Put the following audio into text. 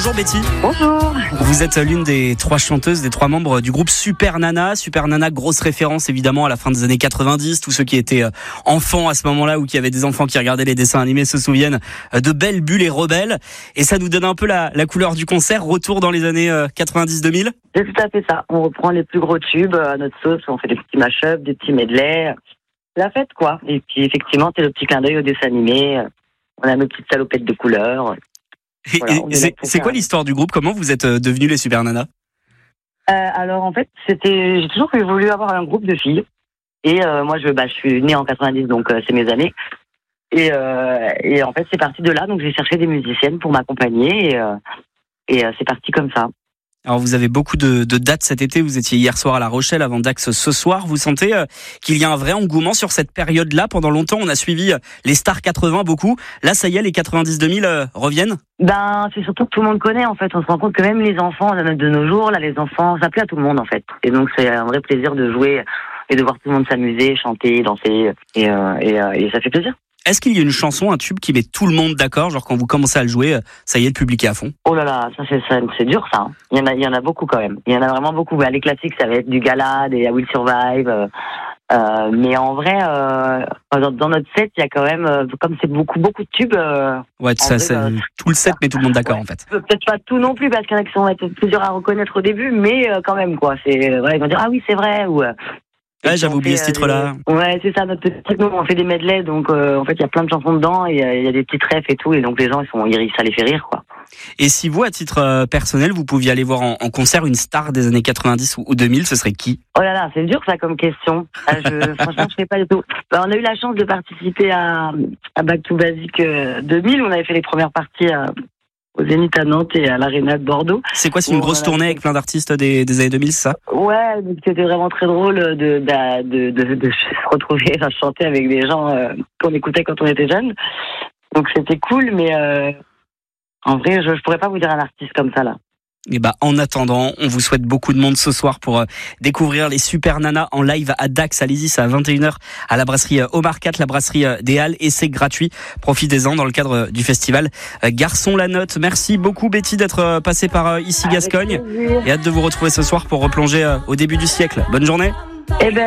Bonjour Betty. Bonjour. Vous êtes l'une des 3 chanteuses, des 3 membres du groupe Super Nana. Super Nana, grosse référence évidemment à la fin des années 90. Tous ceux qui étaient enfants à ce moment-là ou qui avaient des enfants qui regardaient les dessins animés se souviennent de Belle, Bulle et Rebelle. Et ça nous donne un peu la couleur du concert. Retour dans les années 90-2000. C'est tout à fait ça. On reprend les plus gros tubes à notre sauce. On fait des petits mash-ups, des petits medley. La fête quoi. Et puis effectivement, c'est le petit clin d'œil au dessin animé. On a nos petites salopettes de couleurs. Voilà, c'est quoi l'histoire du groupe? Comment vous êtes devenus les Super Nana? Alors en fait, j'ai toujours voulu avoir un groupe de filles. Et moi, je suis née en 90, donc c'est mes années. Et en fait, c'est parti de là. Donc j'ai cherché des musiciennes pour m'accompagner. Et c'est parti comme ça. Alors vous avez beaucoup de dates cet été, vous étiez hier soir à La Rochelle avant Dax ce soir. Vous sentez qu'il y a un vrai engouement sur cette période-là? Pendant longtemps on a suivi les stars 80 beaucoup, là ça y est les 90-2000 reviennent? C'est surtout que tout le monde connaît en fait, on se rend compte que même les enfants de nos jours, là les enfants, ça plaît à tout le monde en fait. Et donc c'est un vrai plaisir de jouer et de voir tout le monde s'amuser, chanter, danser et ça fait plaisir. Est-ce qu'il y a une chanson, un tube qui met tout le monde d'accord, genre quand vous commencez à le jouer, ça y est, le public est à fond? Oh là là, c'est dur ça. Il y en a beaucoup quand même. Il y en a vraiment beaucoup. Les classiques, ça va être du Gala, des I Will Survive. Mais en vrai, dans notre set, il y a quand même, comme c'est beaucoup de tubes. Ouais, tout le set met tout le monde d'accord en fait. Peut-être pas tout non plus parce qu'il y en a qui sont plusieurs à reconnaître au début, mais quand même quoi. C'est vrai, ils vont dire ah oui c'est vrai ou. Ouais, j'avais oublié ce titre-là. Ouais, c'est ça, notre petit truc. Nous, on fait des medley, donc en fait, il y a plein de chansons dedans, et il y a des petits refs et tout, et donc les gens, ça les fait rire, quoi. Et si vous, à titre personnel, vous pouviez aller voir en concert une star des années 90 ou 2000, ce serait qui? Oh là là, c'est dur ça comme question. Franchement, je sais pas du tout. On a eu la chance de participer à Back to Basic 2000, où on avait fait les premières parties au Zénith à Nantes et à l'Arena de Bordeaux. C'est quoi, c'est une grosse tournée avec plein d'artistes des années 2000, c'est ça? Ouais, donc c'était vraiment très drôle de se retrouver à chanter avec des gens qu'on écoutait quand on était jeunes. Donc c'était cool, mais en vrai, je pourrais pas vous dire un artiste comme ça là. Et en attendant, on vous souhaite beaucoup de monde ce soir pour découvrir les Super Nana en live à Dax. Allez-y, c'est à 21h à la brasserie Omar IV, la brasserie des Halles, et c'est gratuit. Profitez-en dans le cadre du festival Garçon la Note. Merci beaucoup Betty d'être passée par ici Gascogne. Et hâte de vous retrouver ce soir pour replonger au début du siècle. Bonne journée.